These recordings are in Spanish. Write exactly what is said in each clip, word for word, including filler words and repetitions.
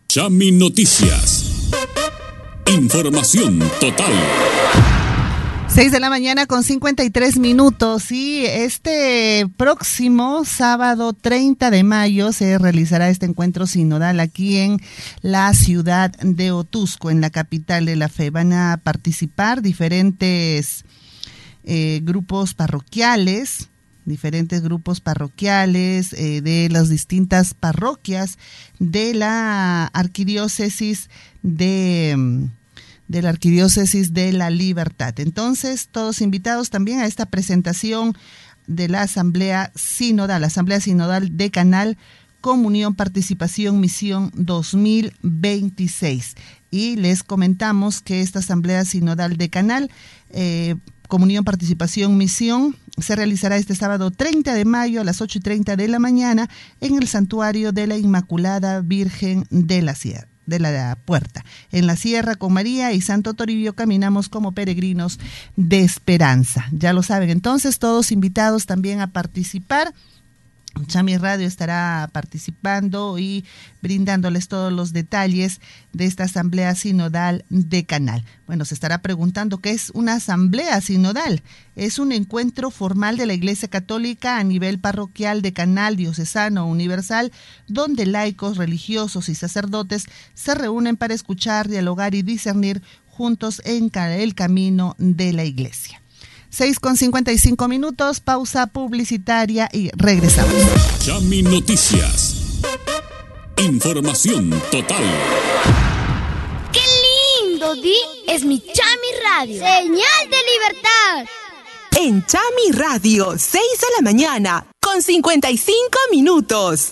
Chami Noticias. Información total. seis de la mañana con cincuenta y tres minutos y este próximo sábado treinta de mayo se realizará este encuentro sinodal aquí en la ciudad de Otuzco, en la capital de la fe. Van a participar diferentes eh, grupos parroquiales, diferentes grupos parroquiales eh, de las distintas parroquias de la arquidiócesis de... de la Arquidiócesis de la Libertad. Entonces, todos invitados también a esta presentación de la Asamblea Sinodal, Asamblea Sinodal de Canal Comunión, Participación, Misión dos mil veintiséis. Y les comentamos que esta Asamblea Sinodal de Canal, eh, Comunión, Participación, Misión, se realizará este sábado treinta de mayo a las ocho y treinta de la mañana en el Santuario de la Inmaculada Virgen de la Sierra. de la Puerta. En la Sierra con María y Santo Toribio caminamos como peregrinos de esperanza. Ya lo saben, entonces todos invitados también a participar. Chami Radio estará participando y brindándoles todos los detalles de esta asamblea sinodal de Canal. Bueno, se estará preguntando qué es una asamblea sinodal. Es un encuentro formal de la Iglesia Católica a nivel parroquial de Canal, diocesano o universal, donde laicos, religiosos y sacerdotes se reúnen para escuchar, dialogar y discernir juntos en el camino de la Iglesia. seis con cincuenta y cinco minutos, pausa publicitaria y regresamos. Chami Noticias. Información total. ¡Qué lindo, Di! Es mi Chami Radio. ¡Señal de libertad! En Chami Radio, seis de la mañana, con cincuenta y cinco minutos.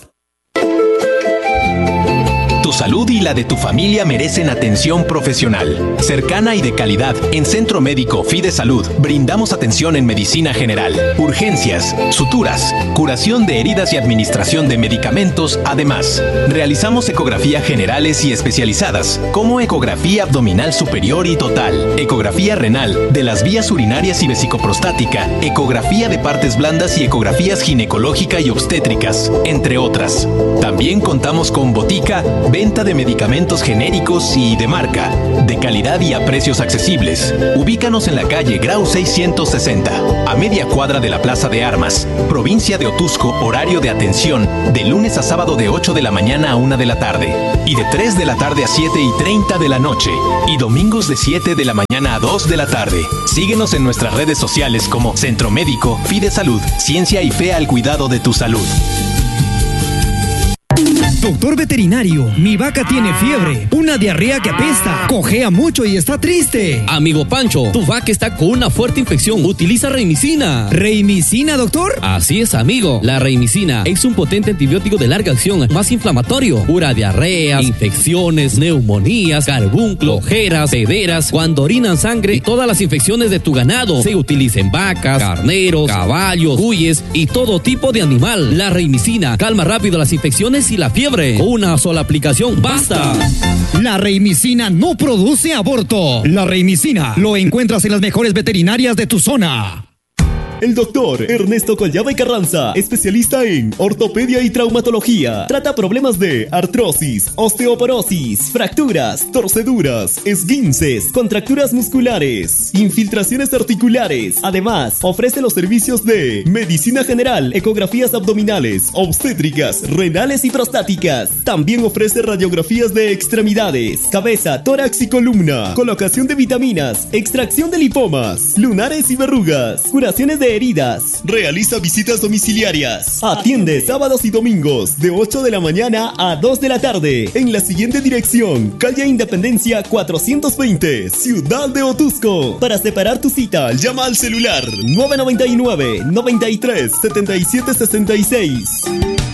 Tu salud y la de tu familia merecen atención profesional, cercana y de calidad. En Centro Médico Fidesalud brindamos atención en medicina general, urgencias, suturas, curación de heridas y administración de medicamentos. Además, realizamos ecografía generales y especializadas, como ecografía abdominal superior y total, ecografía renal, de las vías urinarias y vesicoprostática, ecografía de partes blandas y ecografías ginecológica y obstétricas, entre otras. También contamos con botica, venta de medicamentos genéricos y de marca, de calidad y a precios accesibles. Ubícanos en la calle Grau seiscientos sesenta, a media cuadra de la Plaza de Armas, provincia de Otuzco. Horario de atención de lunes a sábado de ocho de la mañana a una de la tarde y de tres de la tarde a siete y treinta de la noche y domingos de siete de la mañana a dos de la tarde. Síguenos en nuestras redes sociales como Centro Médico Fidesalud, ciencia y fe al cuidado de tu salud. Doctor veterinario, mi vaca tiene fiebre, una diarrea que apesta, cojea mucho y está triste. Amigo Pancho, tu vaca está con una fuerte infección. Utiliza Reimicina. ¿Reimicina, doctor? Así es, amigo. La Reimicina es un potente antibiótico de larga acción, más inflamatorio. Cura diarreas, infecciones, neumonías, carbunclo, ojeras, pederas, cuando orinan sangre y todas las infecciones de tu ganado. Se utiliza en vacas, carneros, caballos, cuyes y todo tipo de animal. La Reimicina calma rápido las infecciones y la fiebre. Una sola aplicación, ¡basta! La Reimicina no produce aborto. La Reimicina lo encuentras en las mejores veterinarias de tu zona. El doctor Ernesto Collada y Carranza, especialista en ortopedia y traumatología. Trata problemas de artrosis, osteoporosis, fracturas, torceduras, esguinces, contracturas musculares, infiltraciones articulares. Además, ofrece los servicios de medicina general, ecografías abdominales, obstétricas, renales y prostáticas. También ofrece radiografías de extremidades, cabeza, tórax y columna, colocación de vitaminas, extracción de lipomas, lunares y verrugas, curaciones de heridas. Realiza visitas domiciliarias. Atiende sábados y domingos de ocho de la mañana a dos de la tarde en la siguiente dirección: calle Independencia cuatrocientos veinte, Ciudad de Otuzco. Para separar tu cita, llama al celular nueve nueve nueve, noventa y tres, setenta y siete sesenta y seis.